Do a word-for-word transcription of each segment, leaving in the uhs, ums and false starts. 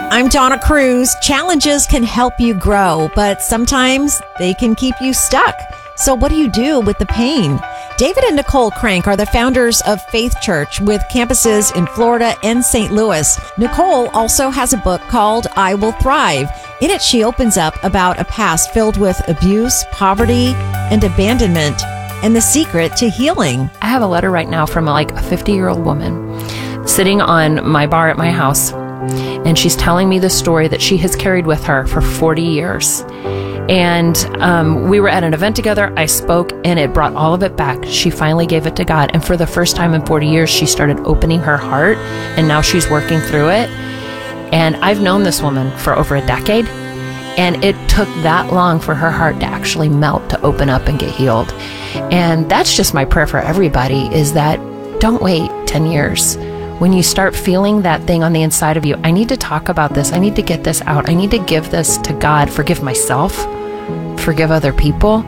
I'm Donna Cruz. Challenges can help you grow, but sometimes they can keep you stuck. So what do you do with the pain? David and Nicole Crank are the founders of Faith Church with campuses in Florida and Saint Louis. Nicole also has a book called I Will Thrive. In it, she opens up about a past filled with abuse, poverty, and abandonment, and the secret to healing. I have a letter right now from like a fifty-year-old woman sitting on my bar at my house, and she's telling me the story that she has carried with her for forty years. And um, we were at an event together. I spoke, and it brought all of it back. She finally gave it to God. And for the first time in forty years, she started opening her heart, and now she's working through it. And I've known this woman for over a decade, and it took that long for her heart to actually melt, to open up and get healed. And that's just my prayer for everybody, is that don't wait ten years. When you start feeling that thing on the inside of you, I need to talk about this. I need to get this out. I need to give this to God. Forgive myself. Forgive other people.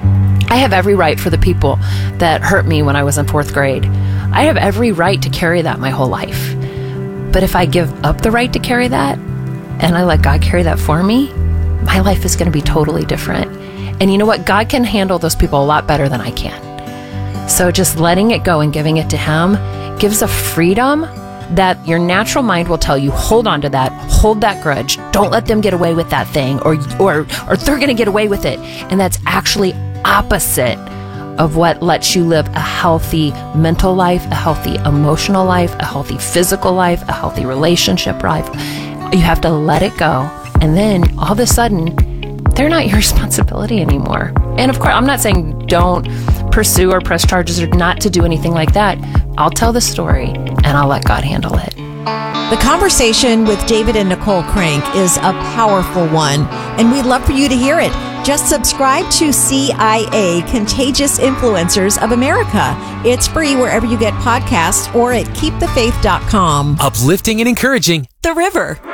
I have every right for the people that hurt me when I was in fourth grade. I have every right to carry that my whole life. But if I give up the right to carry that, and I let God carry that for me, my life is going to be totally different. And you know what? God can handle those people a lot better than I can. So just letting it go and giving it to Him gives a freedom that your natural mind will tell you, hold on to that, hold that grudge, don't let them get away with that thing, or or or they're going to get away with it. And that's actually opposite of what lets you live a healthy mental life, a healthy emotional life, a healthy physical life, a healthy relationship life. You have to let it go. And then all of a sudden, they're not your responsibility anymore. And of course, I'm not saying don't pursue or press charges or not to do anything like that. I'll tell the story and I'll let God handle it. The conversation with David and Nicole Crank is a powerful one, and we'd love for you to hear it. Just subscribe to C I A, Contagious Influencers of America. It's free wherever you get podcasts or at keep the faith dot com. Uplifting and encouraging. The River.